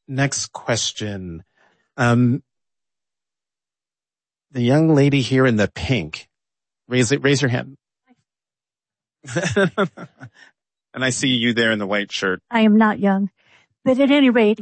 Next question. The young lady here in the pink. Raise your hand. And I see you there in the white shirt. I am not young. But at any rate,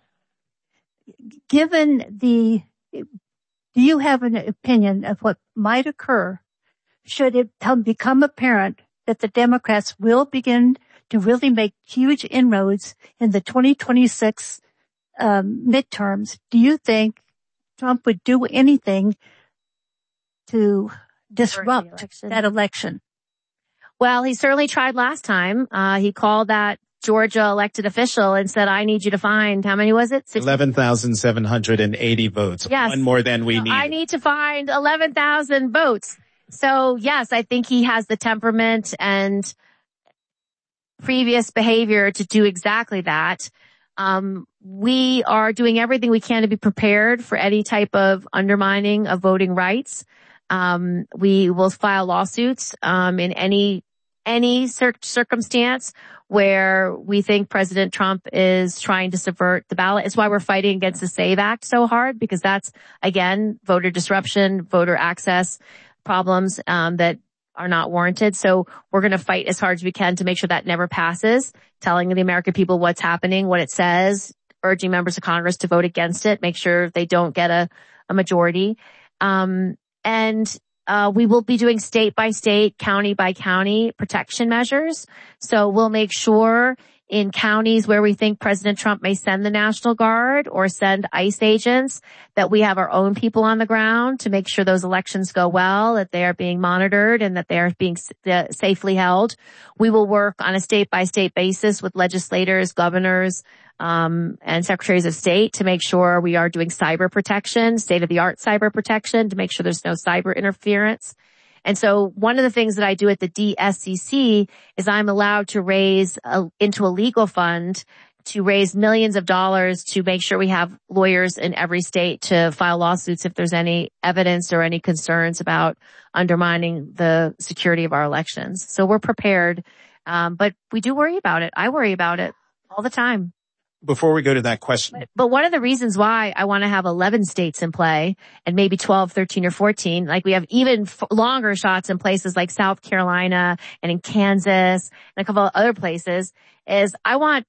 do you have an opinion of what might occur should it become apparent that the Democrats will begin to really make huge inroads in the 2026 midterms? Do you think Trump would do anything to disrupt that election? Well, he certainly tried last time. He called that Georgia elected official and said, I need you to find, how many was it? 11,780 votes. Yes. One more than we need. I need to find 11,000 votes. So yes, I think he has the temperament and previous behavior to do exactly that. We are doing everything we can to be prepared for any type of undermining of voting rights. We will file lawsuits, in any circumstance where we think President Trump is trying to subvert the ballot. It's why we're fighting against the SAVE Act so hard, because that's, again, voter disruption, voter access problems, that are not warranted. So we're going to fight as hard as we can to make sure that never passes, telling the American people what's happening, what it says, urging members of Congress to vote against it, make sure they don't get a majority. We will be doing state by state, county by county protection measures. So we'll make sure in counties where we think President Trump may send the National Guard or send ICE agents that we have our own people on the ground to make sure those elections go well, that they are being monitored and that they are being safely held. We will work on a state by state basis with legislators, governors, and secretaries of state to make sure we are doing cyber protection, state-of-the-art cyber protection, to make sure there's no cyber interference. And so one of the things that I do at the DSCC is I'm allowed to raise into a legal fund to raise millions of dollars to make sure we have lawyers in every state to file lawsuits if there's any evidence or any concerns about undermining the security of our elections. So we're prepared, but we do worry about it. I worry about it all the time. Before we go to that question. But one of the reasons why I want to have 11 states in play and maybe 12, 13, or 14, like we have even longer shots in places like South Carolina and in Kansas and a couple of other places, is I want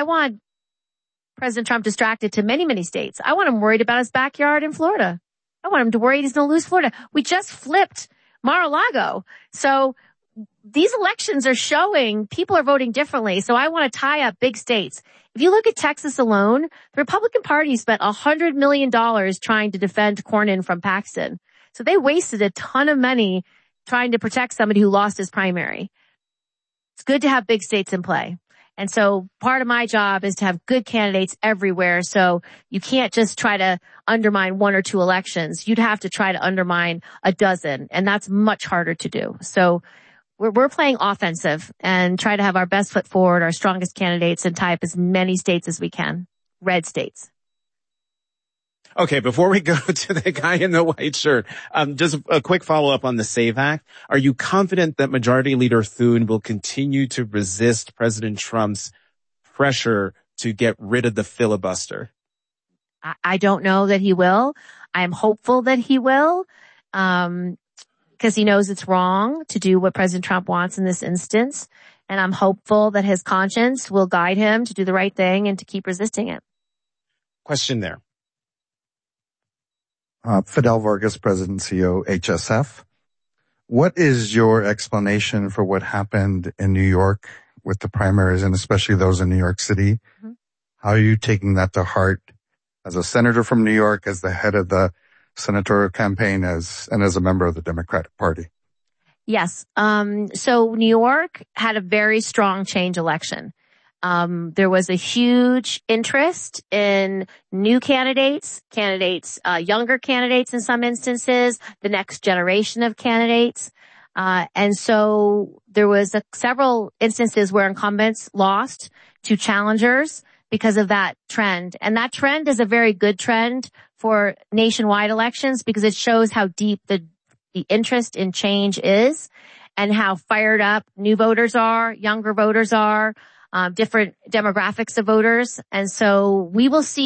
President Trump distracted to many, many states. I want him worried about his backyard in Florida. I want him to worry he's going to lose Florida. We just flipped Mar-a-Lago. So these elections are showing people are voting differently. So I want to tie up big states. If you look at Texas alone, the Republican Party spent $100 million trying to defend Cornyn from Paxton. So they wasted a ton of money trying to protect somebody who lost his primary. It's good to have big states in play. And so part of my job is to have good candidates everywhere. So you can't just try to undermine one or two elections. You'd have to try to undermine a dozen, and that's much harder to do. So we're playing offensive and try to have our best foot forward, our strongest candidates, and tie up as many states as we can. Red states. Okay, before we go to the guy in the white shirt, just a quick follow-up on the SAVE Act. Are you confident that Majority Leader Thune will continue to resist President Trump's pressure to get rid of the filibuster? I don't know that he will. I'm hopeful that he will. Because he knows it's wrong to do what President Trump wants in this instance. And I'm hopeful that his conscience will guide him to do the right thing and to keep resisting it. Question there. Fidel Vargas, President CEO, HSF. What is your explanation for what happened in New York with the primaries, and especially those in New York City? Mm-hmm. How are you taking that to heart as a senator from New York, as the head of the senatorial campaign, as a member of the Democratic Party? Yes. So New York had a very strong change election. There was a huge interest in new candidates, younger candidates in some instances, the next generation of candidates. And so there was several instances where incumbents lost to challengers because of that trend. And that trend is a very good trend for nationwide elections because it shows how deep the interest in change is and how fired up new voters are, younger voters are, different demographics of voters. And so we will see